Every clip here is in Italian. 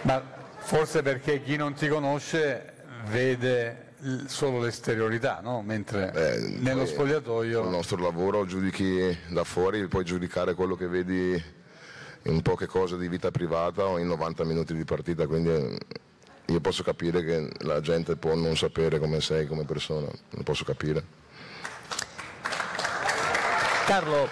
Ma forse perché chi non ti conosce vede solo l'esteriorità, no? Mentre nello spogliatoio... Il nostro lavoro giudichi da fuori, puoi giudicare quello che vedi in poche cose di vita privata o in 90 minuti di partita, quindi io posso capire che la gente può non sapere come sei come persona, lo posso capire. Carlo,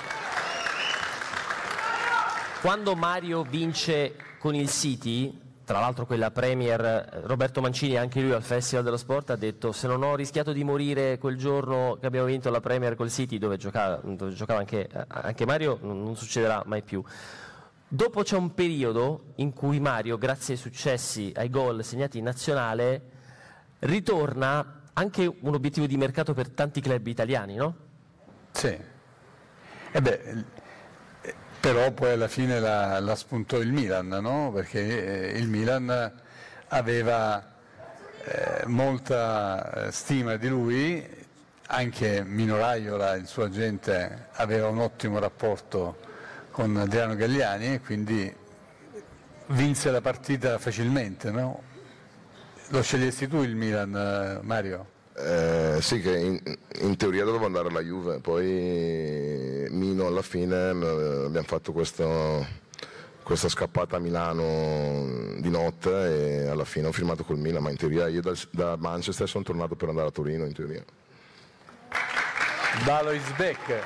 quando Mario vince con il City, tra l'altro quella Premier, Roberto Mancini, anche lui al Festival dello Sport, ha detto: se non ho rischiato di morire quel giorno che abbiamo vinto la Premier col City, dove giocava anche Mario, non succederà mai più. Dopo c'è un periodo in cui Mario, grazie ai successi, ai gol segnati in nazionale, ritorna anche un obiettivo di mercato per tanti club italiani, no? Sì. Però poi alla fine la spuntò il Milan, no? Perché il Milan aveva molta stima di lui, anche Mino Raiola, il suo agente, aveva un ottimo rapporto con Adriano Galliani e quindi vinse la partita facilmente, no? Lo scegliesti tu il Milan, Mario? Sì, che in teoria dovevo andare alla Juve, poi Mino alla fine abbiamo fatto questa scappata a Milano di notte e alla fine ho firmato col Milan, ma in teoria io da Manchester sono tornato per andare a Torino, in teoria. Balo is back.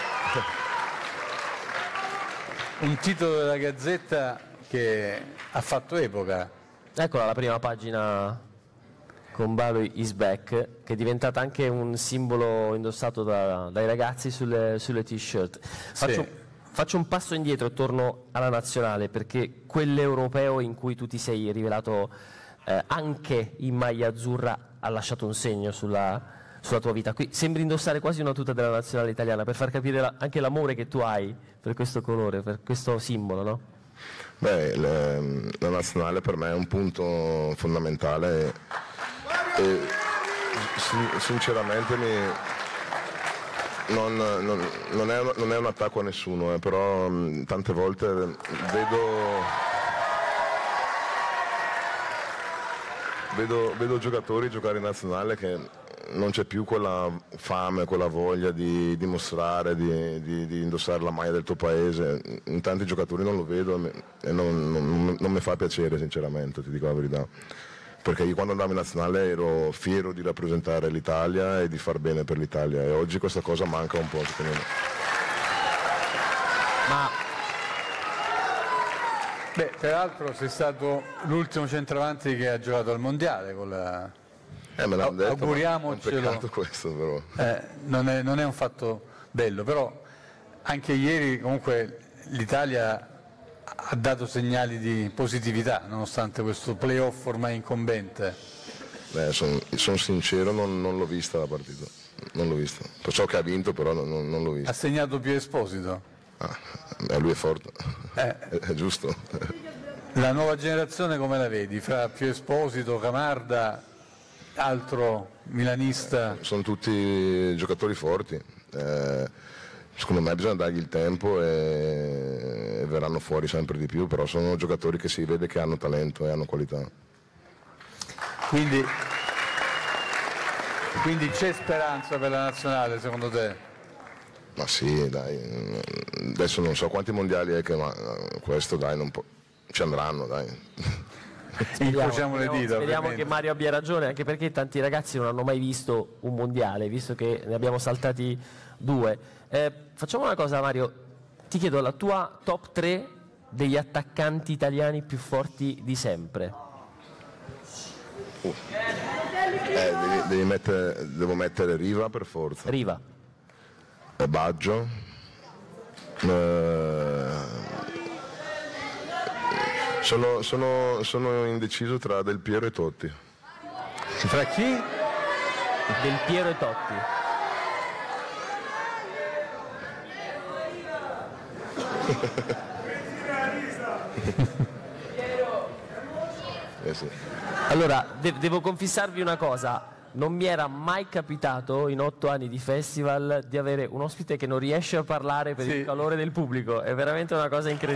Un titolo della Gazzetta che ha fatto epoca. Eccola la prima pagina con Balo is back, che è diventata anche un simbolo indossato dai ragazzi sulle t-shirt. Faccio un passo indietro e torno alla nazionale, perché quell'europeo in cui tu ti sei rivelato anche in maglia azzurra ha lasciato un segno sulla tua vita. Qui sembri indossare quasi una tuta della nazionale italiana, per far capire anche l'amore che tu hai per questo colore, per questo simbolo, no? Beh, la nazionale per me è un punto fondamentale e sinceramente non è un attacco a nessuno, però tante volte vedo giocatori giocare in nazionale che non c'è più quella fame, quella voglia di dimostrare, di indossare la maglia del tuo paese. In tanti giocatori non lo vedo e non mi fa piacere, sinceramente, ti dico la verità. Perché io quando andavo in nazionale ero fiero di rappresentare l'Italia e di far bene per l'Italia, e oggi questa cosa manca un po', secondo me. Peraltro sei stato l'ultimo centravanti che ha giocato al Mondiale con la... Me l'hanno detto, auguriamocelo. È un peccato questo, però. Non è un fatto bello, però anche ieri comunque l'Italia ha dato segnali di positività nonostante questo playoff ormai incombente. Sono sincero, non l'ho vista la partita, non l'ho vista. So che ha vinto, però non l'ho vista. Ha segnato più Esposito. Lui è forte, è giusto. La nuova generazione come la vedi? Fra Più Esposito, Camarda, altro milanista? Sono tutti giocatori forti, secondo me bisogna dargli il tempo e verranno fuori sempre di più, però sono giocatori che si vede che hanno talento e hanno qualità. Quindi c'è speranza per la nazionale secondo te? Ma sì, dai, adesso non so quanti mondiali è che, ma questo dai, non può, ci andranno, dai. Incrociamo le dita. Speriamo che Mario abbia ragione, anche perché tanti ragazzi non hanno mai visto un mondiale, visto che ne abbiamo saltati 2. Facciamo una cosa, Mario, ti chiedo la tua top 3 degli attaccanti italiani più forti di sempre. Devo mettere Riva per forza. Riva. Baggio. Sono indeciso tra Del Piero e Totti. Fra chi? Del Piero e Totti. Sì. Allora, devo confessarvi una cosa. Non mi era mai capitato in 8 anni di festival di avere un ospite che non riesce a parlare per il calore del pubblico. È veramente una cosa incredibile.